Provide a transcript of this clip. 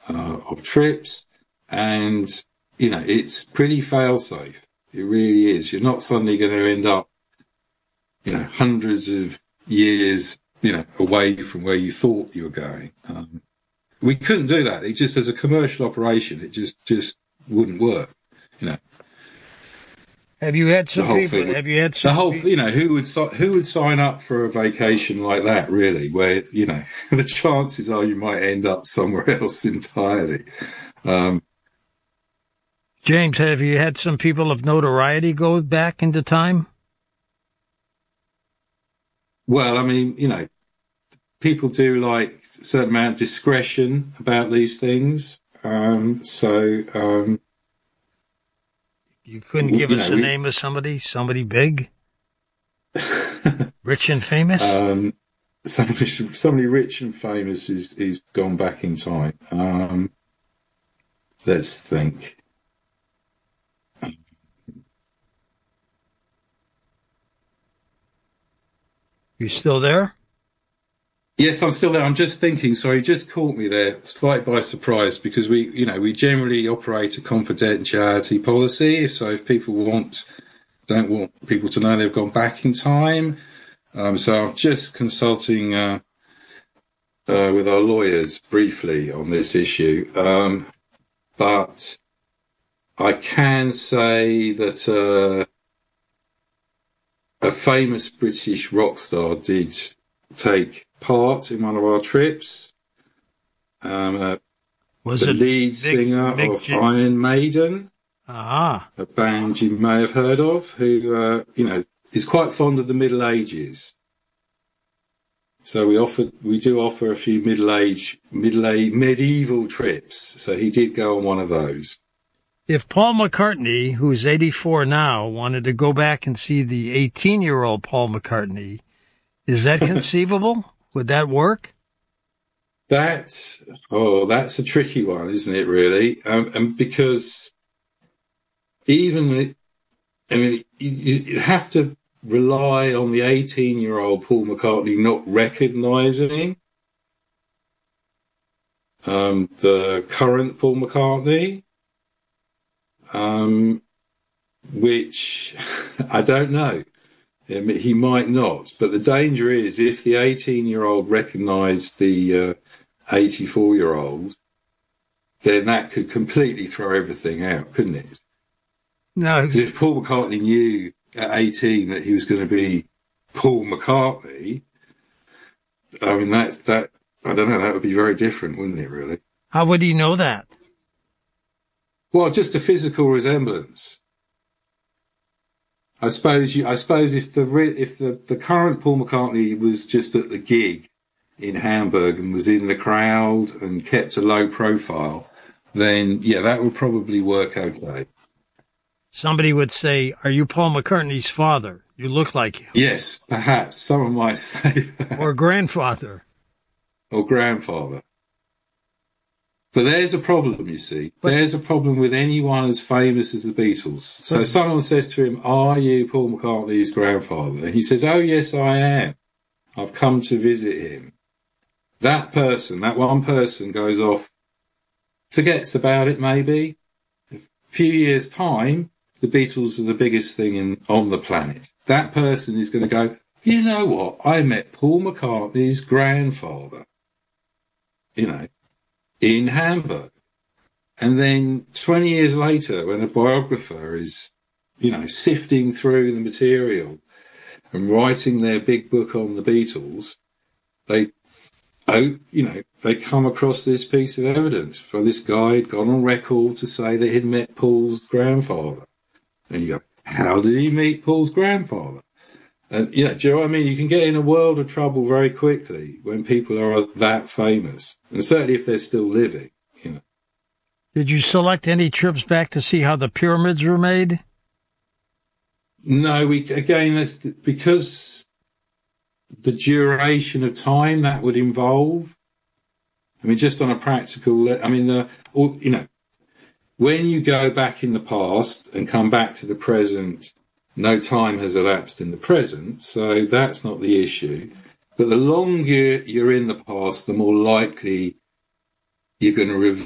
of trips, and it's pretty fail-safe. It really is. You're not suddenly going to end up, hundreds of years, away from where you thought you were going. We couldn't do that. It just, as a commercial operation, it just wouldn't work. Have you had some people? Who would sign up for a vacation like that? Really, where the chances are you might end up somewhere else entirely. James, have you had some people of notoriety go back into time? Well, I mean, people do like a certain amount of discretion about these things. You couldn't give us the name of somebody big? Rich and famous? Somebody rich and famous is gone back in time. Let's think. You still there? Yes, I'm still there. I'm just thinking. Sorry, you just caught me there, slight by surprise, because we generally operate a confidentiality policy. So if people don't want people to know they've gone back in time. So I'm just consulting with our lawyers briefly on this issue. But I can say that a famous British rock star did take part in one of our trips. Was the lead singer of Iron Maiden, a band you may have heard of, who is quite fond of the Middle Ages. So we do offer a few medieval trips. So he did go on one of those. If Paul McCartney, who's 84 now, wanted to go back and see the 18-year-old Paul McCartney, is that conceivable? Would that work? That's a tricky one, isn't it, really? And because you have to rely on the 18-year-old Paul McCartney not recognising the current Paul McCartney, which I don't know. He might not, but the danger is if the 18-year-old recognised the 84-year-old, then that could completely throw everything out, couldn't it? No. Because if Paul McCartney knew at 18 that he was going to be Paul McCartney, I mean, I don't know, that would be very different, wouldn't it, really? How would he know that? Well, just a physical resemblance. I suppose if the current Paul McCartney was just at the gig in Hamburg and was in the crowd and kept a low profile, then yeah, that would probably work okay. Somebody would say, "Are you Paul McCartney's father? You look like him." Yes, perhaps someone might say that. Or grandfather. Or grandfather. But there's a problem, you see. There's a problem with anyone as famous as the Beatles. So someone says to him, "Are you Paul McCartney's grandfather?" And he says, "Oh, yes, I am. I've come to visit him." That one person goes off, forgets about it maybe. A few years' time, the Beatles are the biggest thing on the planet. That person is going to go, "You know what? I met Paul McCartney's grandfather. In Hamburg." And then 20 years later, when a biographer is, sifting through the material and writing their big book on the Beatles, they come across this piece of evidence. For this guy had gone on record to say that he'd met Paul's grandfather. And you go, how did he meet Paul's grandfather? And, do you know what I mean? You can get in a world of trouble very quickly when people are that famous. And certainly if they're still living, Did you select any trips back to see how the pyramids were made? No, that's because the duration of time that would involve. I mean, just on a practical, when you go back in the past and come back to the present, no time has elapsed in the present, so that's not the issue. But the longer you're in the past, the more likely you're going to